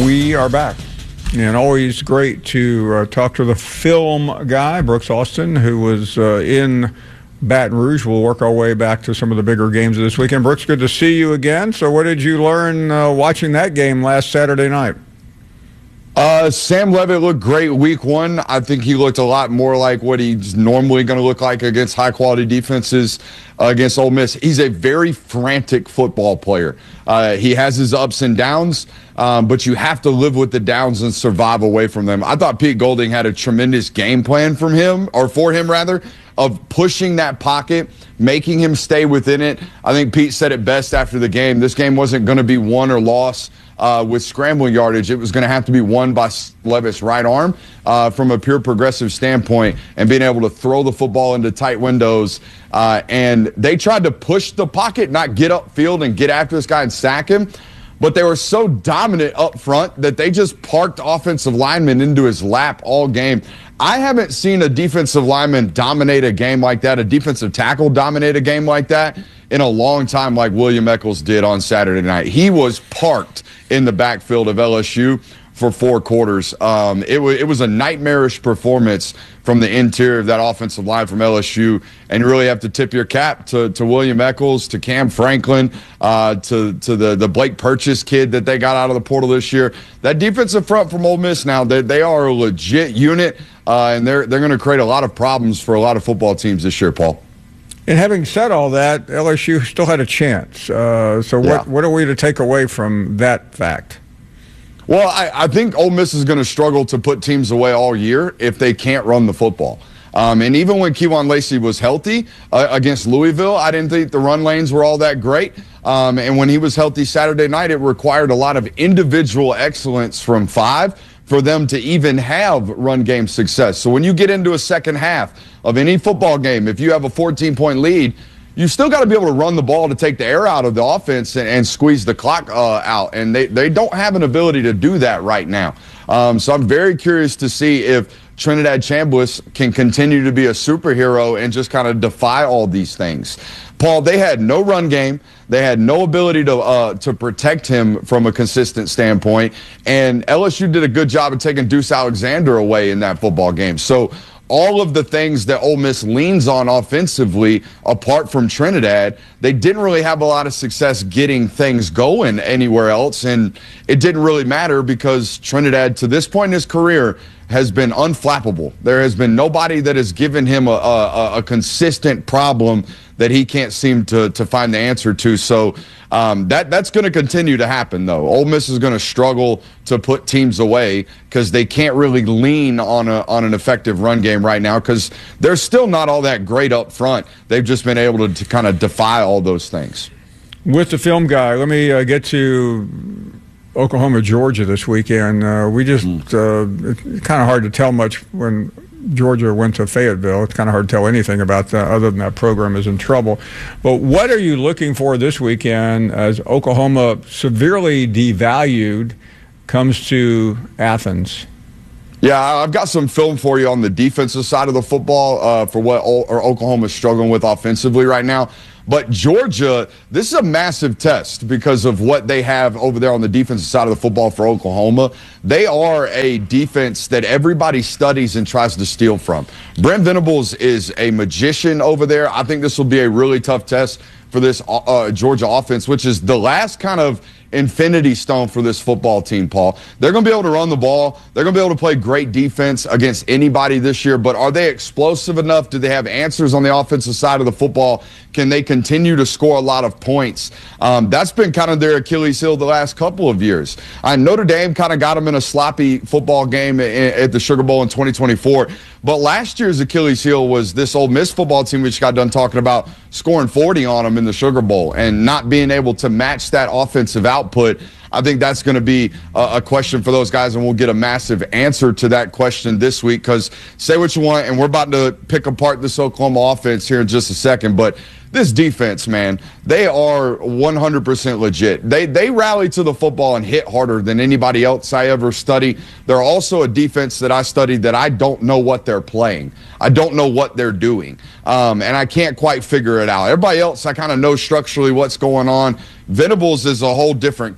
We are back. And always great to talk to the film guy, Brooks Austin, who was in Baton Rouge. We'll work our way back to some of the bigger games of this weekend. Brooks, good to see you again. So what did you learn watching that game last Saturday night? Sam Levitt looked great week one. I think he looked a lot more like what he's normally going to look like against high-quality defenses against Ole Miss. He's a very frantic football player. He has his ups and downs, but you have to live with the downs and survive away from them. I thought Pete Golding had a tremendous game plan for him, of pushing that pocket, making him stay within it. I think Pete said it best after the game. This game wasn't going to be won or lost with scrambling yardage. It was going to have to be won by Levitt's right arm from a pure progressive standpoint and being able to throw the football into tight windows. And they tried to push the pocket, not get upfield and get after this guy and sack him. But they were so dominant up front that they just parked offensive linemen into his lap all game. I haven't seen a defensive lineman dominate a game like that, a defensive tackle dominate a game like that in a long time like William Eccles did on Saturday night. He was parked in the backfield of LSU for 4 quarters. It was a nightmarish performance from the interior of that offensive line from LSU, and you really have to tip your cap to William Eccles, to Cam Franklin, to the Blake Purchase kid that they got out of the portal this year. That defensive front from Ole Miss now, they are a legit unit, and they're going to create a lot of problems for a lot of football teams this year, Paul. And having said all that, LSU still had a chance. What are we to take away from that fact? Well, I think Ole Miss is going to struggle to put teams away all year if they can't run the football. And even when Kewan Lacey was healthy against Louisville, I didn't think the run lanes were all that great. And when he was healthy Saturday night, it required a lot of individual excellence from 5 for them to even have run game success. So when you get into a second half of any football game, if you have a 14-point lead, you still got to be able to run the ball to take the air out of the offense and squeeze the clock out. And they don't have an ability to do that right now. So I'm very curious to see if Trinidad Chambliss can continue to be a superhero and just kind of defy all these things. Paul, they had no run game. They had no ability to protect him from a consistent standpoint. And LSU did a good job of taking Deuce Alexander away in that football game. So all of the things that Ole Miss leans on offensively, apart from Trinidad, they didn't really have a lot of success getting things going anywhere else. And it didn't really matter because Trinidad, to this point in his career, has been unflappable. There has been nobody that has given him a consistent problem that he can't seem to find the answer to. So that's going to continue to happen, though. Ole Miss is going to struggle to put teams away because they can't really lean on an effective run game right now because they're still not all that great up front. They've just been able to kind of defy all those things. With the film guy, let me get to Oklahoma, Georgia this weekend. It's kind of hard to tell much when Georgia went to Fayetteville. It's kind of hard to tell anything about that other than that program is in trouble. But what are you looking for this weekend as Oklahoma, severely devalued, comes to Athens? Yeah, I've got some film for you on the defensive side of the football for what Oklahoma's struggling with offensively right now. But Georgia, this is a massive test because of what they have over there on the defensive side of the football for Oklahoma. They are a defense that everybody studies and tries to steal from. Brent Venables is a magician over there. I think this will be a really tough test for this Georgia offense, which is the last kind of infinity stone for this football team, Paul. They're going to be able to run the ball. They're going to be able to play great defense against anybody this year, but are they explosive enough? Do they have answers on the offensive side of the football? Can they continue to score a lot of points? That's been kind of their Achilles heel the last couple of years. Notre Dame kind of got them in a sloppy football game at the Sugar Bowl in 2024. But last year's Achilles heel was this Ole Miss football team, which got done talking about scoring 40 on them in the Sugar Bowl and not being able to match that offensive output. I think that's going to be a question for those guys, and we'll get a massive answer to that question this week because say what you want, and we're about to pick apart this Oklahoma offense here in just a second, but this defense, man, they are 100% legit. They rally to the football and hit harder than anybody else I ever study. They're also a defense that I studied that I don't know what they're playing. I don't know what they're doing, and I can't quite figure it out. Everybody else, I kind of know structurally what's going on. Venables is a whole different cat.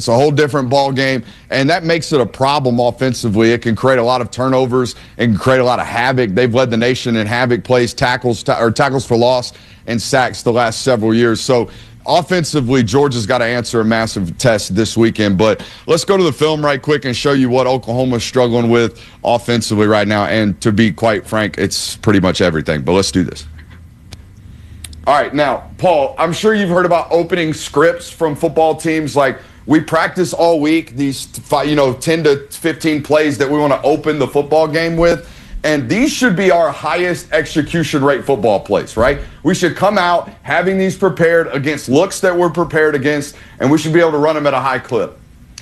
It's a whole different ball game, and that makes it a problem offensively. It can create a lot of turnovers and create a lot of havoc. They've led the nation in havoc plays, tackles for loss, and sacks the last several years. So offensively, Georgia's got to answer a massive test this weekend. But let's go to the film right quick and show you what Oklahoma's struggling with offensively right now. And to be quite frank, it's pretty much everything. But let's do this. All right, now, Paul, I'm sure you've heard about opening scripts from football teams. Like, we practice all week, these 10 to 15 plays that we want to open the football game with. And these should be our highest execution rate football plays, right? We should come out having these prepared against looks that we're prepared against, and we should be able to run them at a high clip.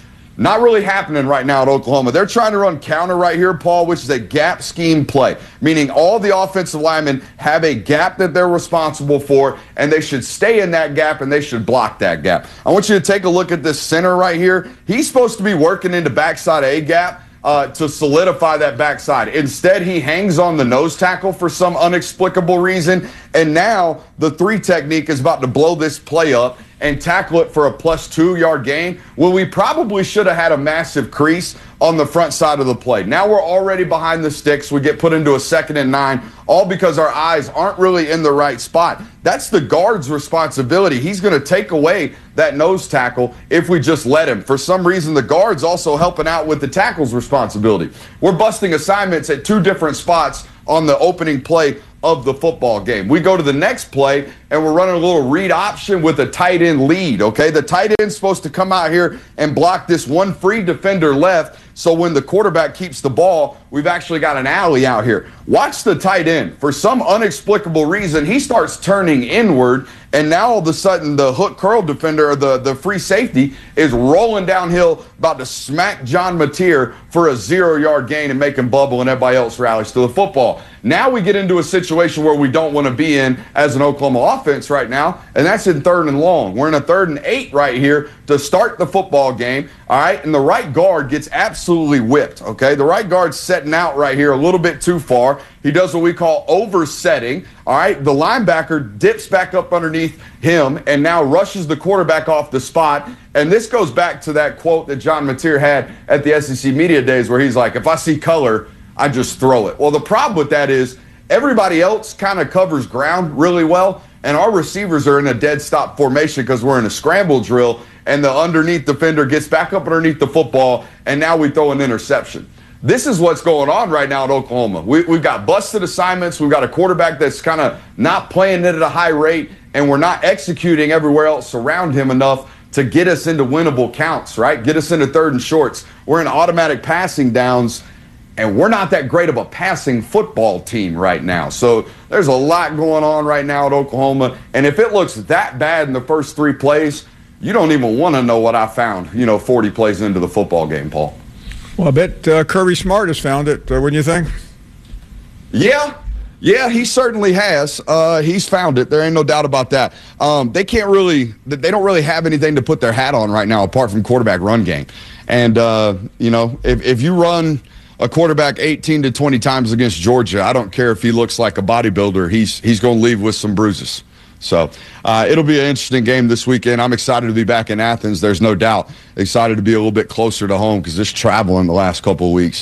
Not really happening right now at Oklahoma. They're trying to run counter right here, Paul, which is a gap scheme play, meaning all the offensive linemen have a gap that they're responsible for, and they should stay in that gap, and they should block that gap. I want you to take a look at this center right here. He's supposed to be working into backside A gap to solidify that backside. Instead, he hangs on the nose tackle for some inexplicable reason, and now the 3 technique is about to blow this play up and tackle it for a plus 2-yard gain, when we probably should have had a massive crease on the front side of the play. Now we're already behind the sticks. We get put into a 2nd and 9, all because our eyes aren't really in the right spot. That's the guard's responsibility. He's going to take away that nose tackle if we just let him. For some reason, the guard's also helping out with the tackle's responsibility. We're busting assignments at 2 different spots on the opening play of the football game. We go to the next play, and we're running a little read option with a tight end lead, okay? The tight end's supposed to come out here and block this one free defender left, so when the quarterback keeps the ball, we've actually got an alley out here. Watch the tight end. For some inexplicable reason, he starts turning inward, and now all of a sudden the hook curl defender, or the free safety, is rolling downhill, about to smack John Mateer for a 0-yard gain and make him bubble, and everybody else rallies to the football. Now we get into a situation where we don't want to be in as an Oklahoma offense right now, and that's in 3rd and long. We're in a 3rd and 8 right here to start the football game, all right? And the right guard gets absolutely whipped, okay? The right guard's setting out right here a little bit too far. He does what we call oversetting, all right? The linebacker dips back up underneath him and now rushes the quarterback off the spot. And this goes back to that quote that John Mateer had at the SEC Media Days where he's like, if I see color, I just throw it. Well, the problem with that is everybody else kind of covers ground really well, and our receivers are in a dead stop formation because we're in a scramble drill, and the underneath defender gets back up underneath the football, and now we throw an interception. This is what's going on right now at Oklahoma. We've got busted assignments. We've got a quarterback that's kind of not playing it at a high rate, and we're not executing everywhere else around him enough to get us into winnable counts, right? Get us into 3rd and shorts. We're in automatic passing downs, and we're not that great of a passing football team right now. So there's a lot going on right now at Oklahoma. And if it looks that bad in the first 3 plays, you don't even want to know what I found, 40 plays into the football game, Paul. Well, I bet Kirby Smart has found it, wouldn't you think? Yeah, he certainly has. He's found it. There ain't no doubt about that. They don't really have anything to put their hat on right now apart from quarterback run game. And, if you run a quarterback 18 to 20 times against Georgia, I don't care if he looks like a bodybuilder, he's going to leave with some bruises. So it'll be an interesting game this weekend. I'm excited to be back in Athens. There's no doubt. Excited to be a little bit closer to home because just traveling the last couple of weeks.